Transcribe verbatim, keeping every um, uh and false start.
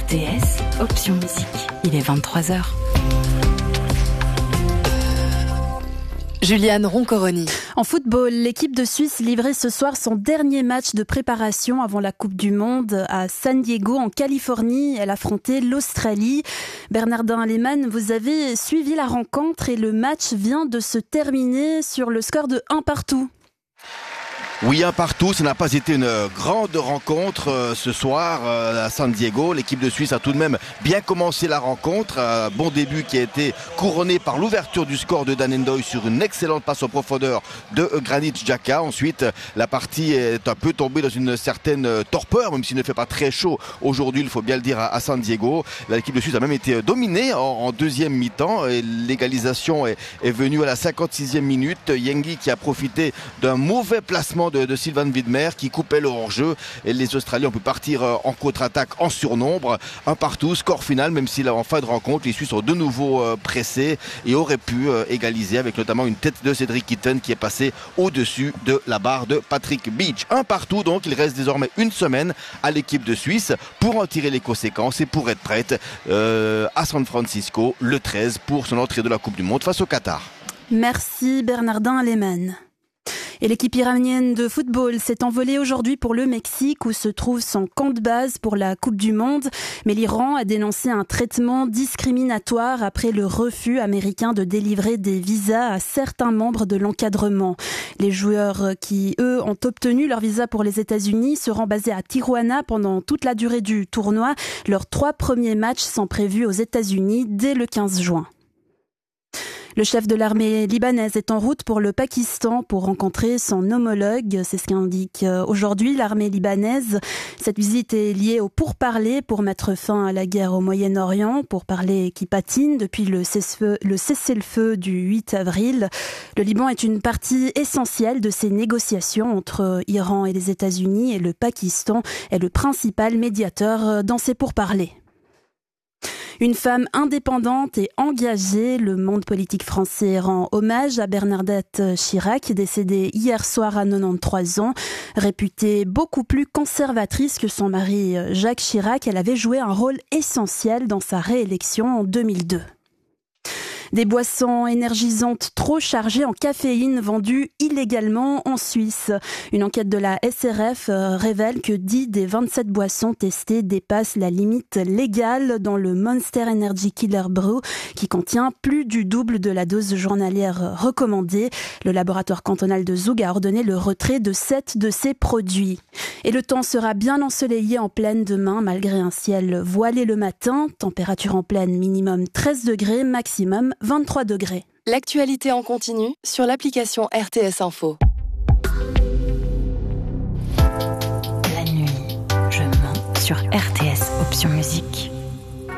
T S, option musique. Il est vingt-trois heures. Juliane Roncoroni. En football, l'équipe de Suisse livrait ce soir son dernier match de préparation avant la Coupe du Monde à San Diego en Californie. Elle affrontait l'Australie. Bernardin Lehmann, vous avez suivi la rencontre et le match vient de se terminer sur le score de un partout. Oui, un partout, ça n'a pas été une grande rencontre euh, ce soir euh, à San Diego. L'équipe de Suisse a tout de même bien commencé la rencontre. Un bon début qui a été couronné par l'ouverture du score de Dan N'Doye sur une excellente passe en profondeur de Granit Xhaka. Ensuite, la partie est un peu tombée dans une certaine torpeur, même s'il ne fait pas très chaud aujourd'hui, il faut bien le dire, à San Diego. L'équipe de Suisse a même été dominée en, en deuxième mi-temps. Et l'égalisation est, est venue à la cinquante-sixième minute. Yengi qui a profité d'un mauvais placement de, de Sylvain Widmer qui coupait le hors-jeu et les Australiens ont pu partir en contre-attaque en surnombre. Un partout, score final, même si là en fin de rencontre les Suisses sont de nouveau pressés et auraient pu égaliser avec notamment une tête de Cédric Itten qui est passé au-dessus de la barre de Patrick Beach. Un partout, donc il reste désormais une semaine à l'équipe de Suisse pour en tirer les conséquences et pour être prête euh, à San Francisco le treize pour son entrée de la Coupe du Monde face au Qatar. Merci Bernardin Lehmann. Et l'équipe iranienne de football s'est envolée aujourd'hui pour le Mexique où se trouve son camp de base pour la Coupe du Monde. Mais l'Iran a dénoncé un traitement discriminatoire après le refus américain de délivrer des visas à certains membres de l'encadrement. Les joueurs qui, eux, ont obtenu leur visa pour les États-Unis seront basés à Tijuana pendant toute la durée du tournoi. Leurs trois premiers matchs sont prévus aux États-Unis dès le quinze juin. Le chef de l'armée libanaise est en route pour le Pakistan pour rencontrer son homologue. C'est ce qu'indique aujourd'hui l'armée libanaise. Cette visite est liée au pourparlers pour mettre fin à la guerre au Moyen-Orient, pourparlers qui patinent depuis le cessez-le-feu, le cessez-le-feu du huit avril. Le Liban est une partie essentielle de ces négociations entre Iran et les États-Unis et le Pakistan est le principal médiateur dans ces pourparlers. Une femme indépendante et engagée, le monde politique français rend hommage à Bernadette Chirac, décédée hier soir à quatre-vingt-treize ans. Réputée beaucoup plus conservatrice que son mari Jacques Chirac, elle avait joué un rôle essentiel dans sa réélection en deux mille deux. Des boissons énergisantes trop chargées en caféine vendues illégalement en Suisse. Une enquête de la S R F révèle que dix des vingt-sept boissons testées dépassent la limite légale dans le Monster Energy Killer Brew qui contient plus du double de la dose journalière recommandée. Le laboratoire cantonal de Zug a ordonné le retrait de sept de ces produits. Et le temps sera bien ensoleillé en pleine demain malgré un ciel voilé le matin. Température en pleine minimum treize degrés, maximum vingt-trois degrés. L'actualité en continu sur l'application R T S Info. La nuit, je mens sur R T S Option Musique.